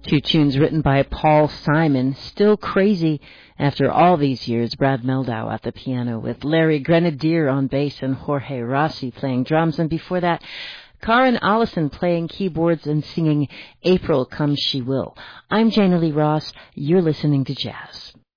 Two tunes written by Paul Simon, Still Crazy after all these years. Brad Meldau at the piano with Larry Grenadier on bass and Jorge Rossi playing drums. And before that, Karen Allison playing keyboards and singing April Come She Will. I'm Jana Lee Ross. You're listening to Jazz.